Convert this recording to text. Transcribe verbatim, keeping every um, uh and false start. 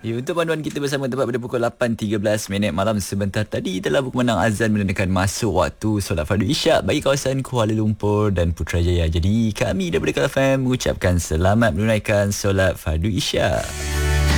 Ya, untuk panduan kita bersama tepat pada pukul lapan tiga belas minit malam sebentar tadi telah berkumandang azan menandakan masuk waktu solat fardu isyak bagi kawasan Kuala Lumpur dan Putrajaya. Jadi kami daripada Kala F M mengucapkan selamat menunaikan solat fardu isyak.